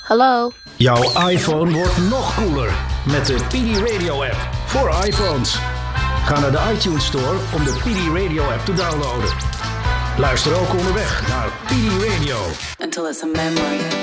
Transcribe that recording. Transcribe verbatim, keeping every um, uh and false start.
Hallo? Jouw iPhone wordt nog cooler met de P D Radio app voor iPhones. Ga naar de iTunes Store om de P D Radio app te downloaden. Luister ook onderweg naar P D Radio. Until it's a memory.